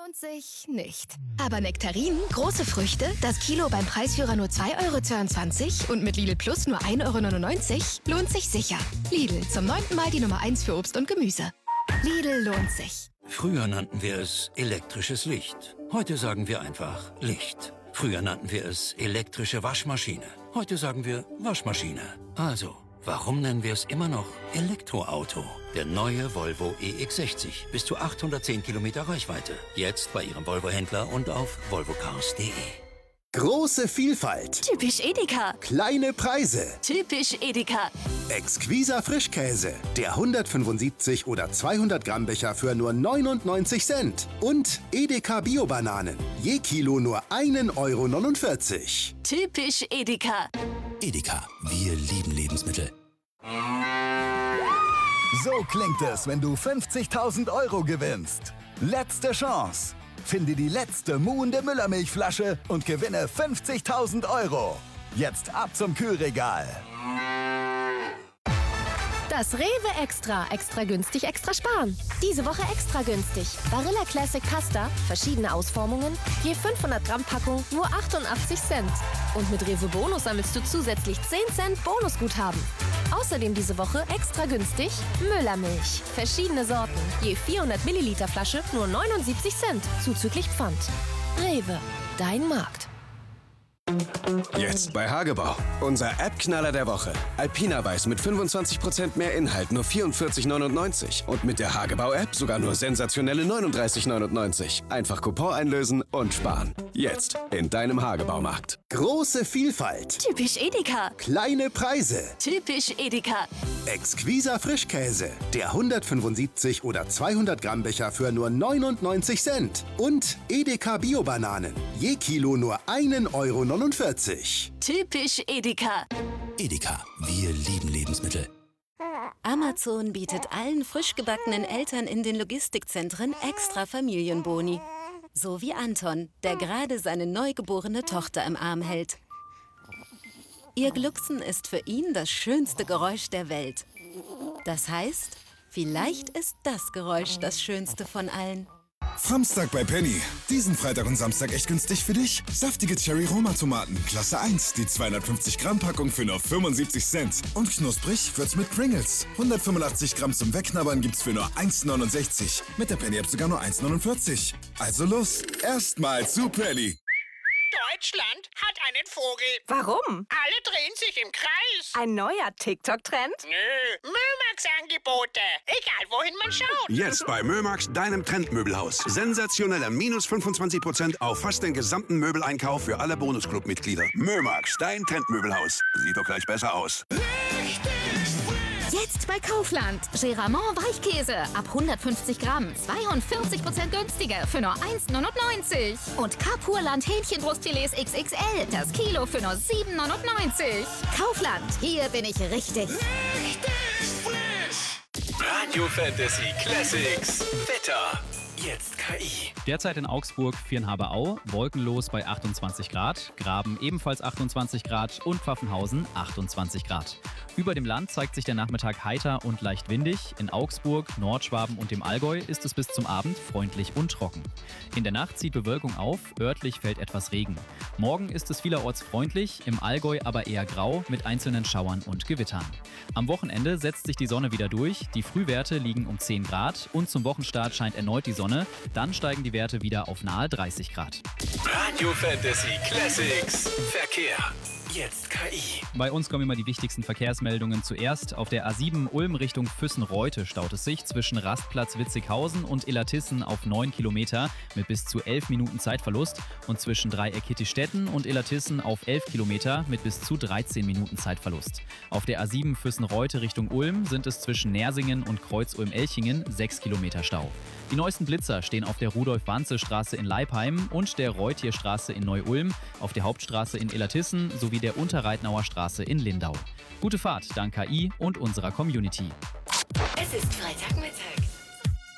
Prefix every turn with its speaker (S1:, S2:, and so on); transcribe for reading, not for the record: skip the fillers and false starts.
S1: lohnt sich nicht. Aber Nektarinen, große Früchte, das Kilo beim Preisführer nur 2,22 € und mit Lidl Plus nur 1,99 € lohnt sich sicher. Lidl, zum 9. Mal die Nummer 1 für Obst und Gemüse. Lidl lohnt sich.
S2: Früher nannten wir es elektrisches Licht. Heute sagen wir einfach Licht. Früher nannten wir es elektrische Waschmaschine. Heute sagen wir Waschmaschine. Also, warum nennen wir es immer noch Elektroauto? Der neue Volvo EX60. Bis zu 810 Kilometer Reichweite. Jetzt bei Ihrem Volvo-Händler und auf volvocars.de.
S3: Große Vielfalt.
S4: Typisch Edeka.
S3: Kleine Preise.
S4: Typisch Edeka.
S3: Exquiser Frischkäse. Der 175 oder 200 Gramm Becher für nur 99 Cent. Und Edeka Bio-Bananen. Je Kilo nur 1,49 €.
S4: Typisch Edeka.
S5: Edeka, wir lieben Lebensmittel.
S6: So klingt es, wenn du 50.000 € gewinnst. Letzte Chance. Finde die letzte muhende Müllermilchflasche und gewinne 50.000 €. Jetzt ab zum Kühlregal.
S7: Das Rewe Extra. Extra günstig, extra sparen. Diese Woche extra günstig. Barilla Classic Pasta, verschiedene Ausformungen, je 500 Gramm Packung, nur 88 Cent. Und mit Rewe Bonus sammelst du zusätzlich 10 Cent Bonusguthaben. Außerdem diese Woche extra günstig Müllermilch. Verschiedene Sorten, je 400 Milliliter Flasche, nur 79 Cent, zuzüglich Pfand. Rewe, dein Markt.
S8: Jetzt bei Hagebau. Unser App-Knaller der Woche. Alpina Weiß mit 25% mehr Inhalt, nur 44,99 €. Und mit der Hagebau-App sogar nur sensationelle 39,99 €. Einfach Coupon einlösen und sparen. Jetzt in deinem Hagebaumarkt.
S3: Große Vielfalt.
S4: Typisch Edeka.
S3: Kleine Preise.
S4: Typisch Edeka.
S3: Exquiser Frischkäse. Der 175 oder 200 Gramm Becher für nur 99 Cent. Und Edeka Bio-Bananen. Je Kilo nur 1,49 €.
S4: Typisch Edeka.
S5: Edeka, wir lieben Lebensmittel.
S9: Amazon bietet allen frisch gebackenen Eltern in den Logistikzentren extra Familienboni. So wie Anton, der gerade seine neugeborene Tochter im Arm hält. Ihr Glucksen ist für ihn das schönste Geräusch der Welt. Das heißt, vielleicht ist das Geräusch das schönste von allen.
S10: Samstag bei Penny. Diesen Freitag und Samstag echt günstig für dich. Saftige Cherry-Roma-Tomaten, Klasse 1. Die 250 Gramm Packung für nur 75 Cent. Und knusprig wird's mit Pringles. 185 Gramm zum Wegknabbern gibt's für nur 1,69 €. Mit der Penny-App sogar nur 1,49 €. Also los, erstmal zu Penny.
S11: Deutschland hat einen Vogel.
S12: Warum?
S11: Alle drehen sich im Kreis.
S12: Ein neuer TikTok-Trend?
S11: Nö, Mömax-Angebote. Egal, wohin man schaut.
S13: Jetzt bei Mömax, deinem Trendmöbelhaus. Sensationelle minus 25% auf fast den gesamten Möbeleinkauf für alle Bonusclub-Mitglieder. Mömax, dein Trendmöbelhaus. Sieht doch gleich besser aus.
S14: Jetzt bei Kaufland. Geramont Weichkäse ab 150 Gramm. 42% günstiger für nur 1,99 €. Und Kapurland Hähnchenbrustfilets XXL. Das Kilo für nur 7,99 €. Kaufland, hier bin ich richtig.
S15: Radio Fantasy Classics. Wetter. Jetzt KI.
S16: Derzeit in Augsburg, Viernhaber-Au, wolkenlos bei 28 Grad, Graben ebenfalls 28 Grad und Pfaffenhausen 28 Grad. Über dem Land zeigt sich der Nachmittag heiter und leicht windig. In Augsburg, Nordschwaben und dem Allgäu ist es bis zum Abend freundlich und trocken. In der Nacht zieht Bewölkung auf, örtlich fällt etwas Regen. Morgen ist es vielerorts freundlich, im Allgäu aber eher grau mit einzelnen Schauern und Gewittern. Am Wochenende setzt sich die Sonne wieder durch, die Frühwerte liegen um 10 Grad und zum Wochenstart scheint erneut die Sonne. Dann steigen die Werte wieder auf nahe 30 Grad.
S15: Radio Fantasy Classics. Verkehr. Jetzt KI.
S16: Bei uns kommen immer die wichtigsten Verkehrsmeldungen zuerst. Auf der A7 Ulm Richtung Füssen-Reute staut es sich zwischen Rastplatz Witzighausen und Illertissen auf 9 Kilometer mit bis zu 11 Minuten Zeitverlust und zwischen Dreieck Hittistetten und Illertissen auf 11 Kilometer mit bis zu 13 Minuten Zeitverlust. Auf der A7 Füssen-Reute Richtung Ulm sind es zwischen Nersingen und Kreuz-Ulm-Elchingen 6 Kilometer Stau. Die neuesten Blitzer stehen auf der Rudolf-Wanze-Straße in Leipheim und der Reutierstraße in Neu-Ulm, auf der Hauptstraße in Illertissen sowie der Unterreitnauer Straße in Lindau. Gute Fahrt dank KI und unserer Community.
S17: Es ist Freitagmittag.